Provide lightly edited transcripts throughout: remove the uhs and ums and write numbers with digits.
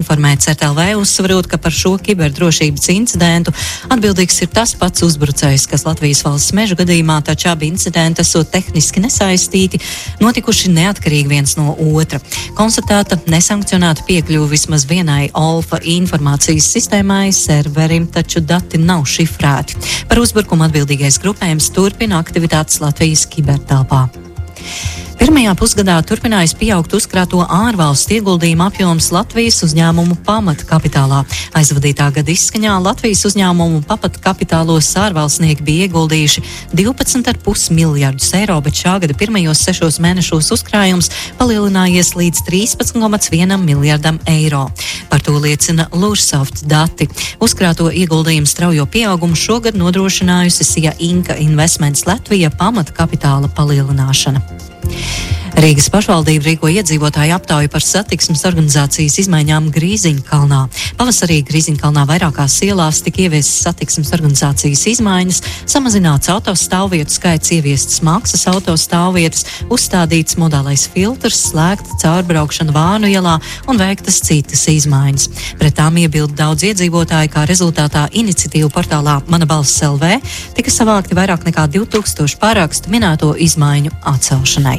informē CERT.LV, uzsverot, ka par šo kiberdrošības incidentu atbildīgs ir tas pats uzbrucējs, kas Latvijas valsts mežu gadījumā, taču abi incidenti esot tehniski nesaistīti, notikuši neatkarīgi viens no otra. Konstatēta nesankcionēta piekļuva vismaz vienai Olfa informācijas sistēmai serverim, taču dati nav šifrēti. Par uzbrukumu atbildīgais grupējums turpina aktivitātes Latvijas kibertelpā. Pirmajā pusgadā turpinājis pieaugt uzkrāto ārvalstu ieguldījumu apjoms Latvijas uzņēmumu pamatkapitālā. Aizvadītā gada izskaņā Latvijas uzņēmumu pamatkapitālos ārvalstnieki bija ieguldījuši 12,5 miljardus eiro, bet šā gada pirmajos 6 mēnešos uzkrājums palielinājies līdz 13,1 miljardam eiro. Par to liecina Lursoft dati. Uzkrāto ieguldījumu straujo pieaugumu šogad nodrošinājusi SIA Inka Investments Latvija pamatkapitāla palielināšana. Rīgas pašvaldība rīko iedzīvotāju aptauju par satiksmes organizācijas izmaiņām Grīziņkalnā. Pavasarī Grīziņkalnā vairākās ielās tika ieviestas satiksmes organizācijas izmaiņas, samazināts autostāvvietu skaits, ieviestas maksas autostāvvietas, uzstādīts modālais filtrs, slēgta caurbraukšana Vānu ielā un veiktas citas izmaiņas. Pret tām iebilda daudz iedzīvotāju, kā rezultātā iniciatīvu portālā Mana balss LV tika savākti vairāk nekā 2000 parakstu minēto izmaiņu atcelšanai.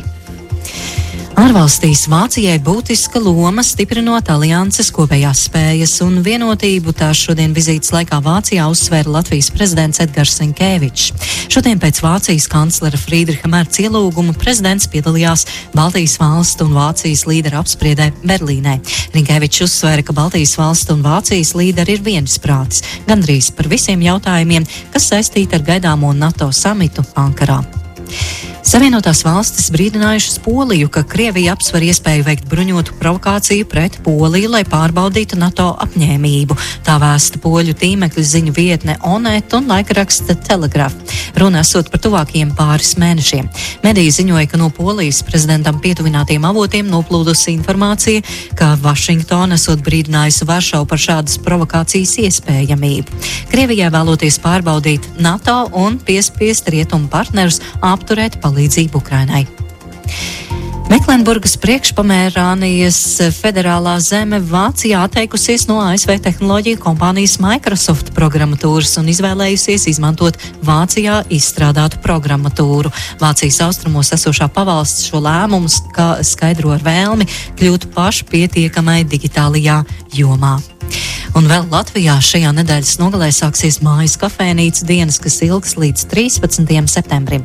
Ārvalstīs Vācijai būtiska loma stiprinot alianses kopējās spējas un vienotību. Tās šodien vizītes laikā Vācijā uzsvēra Latvijas prezidents Edgars Rinkēvičs. Šodien pēc Vācijas kanclera Friedriha Merca ielūguma prezidents piedalījās Baltijas valstu un Vācijas līderu apspriedē Berlīnē. Rinkēvičs uzsvēra, ka Baltijas valstu un Vācijas līderi ir viensprātis gandrīz par visiem jautājumiem, kas saistīti ar gaidāmo NATO samitu Ankarā. Savienotās valstis brīdinājušas Poliju, ka Krievija apsver iespēju veikt bruņotu provokāciju pret Poliju, lai pārbaudītu NATO apņēmību. Tā vēsta poļu tīmekļa ziņu vietne Onet un laikraksta Telegraph. Runa esot par tuvākajiem pāris mēnešiem. Mediji ziņoja, ka no Polijas prezidentam pietuvinātiem avotiem noplūdusi informācija, ka Vašingtona esot brīdinājusi Varšavu par šādas provokācijas iespējamību. Krievijai vēloties pārbaudīt NATO un piespiest rietumu partnerus apturēt palīdzību Ukrainai. Meklenburgas priekšpomērānijas federālā zeme Vācijā atteikusies no ASV tehnoloģiju kompānijas Microsoft programmatūras un izvēlējusies izmantot Vācijā izstrādātu programmatūru. Vācijas austrumos esošā pavalsts šo lēmumu skaidro ar vēlmi kļūt pašpietiekamai digitālajā jomā. Un vēl Latvijā šajā nedēļas nogalē sāksies mājas kafēnīcu dienas, kas ilgs līdz 13. septembrim.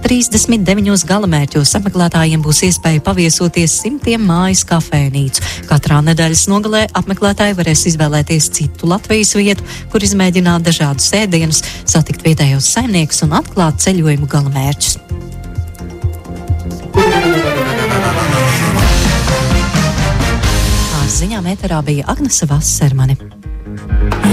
39 galamērķos apmeklētājiem būs iespēja paviesoties 100 mājas kafēnīcu. Katrā nedēļas nogalē apmeklētāji varēs izvēlēties citu Latvijas vietu, kur izmēģināt dažādus ēdienus, satikt vietējos saimniekus un atklāt ceļojumu galamērķus. Ziņām ēterā bija Agnese Vassermane.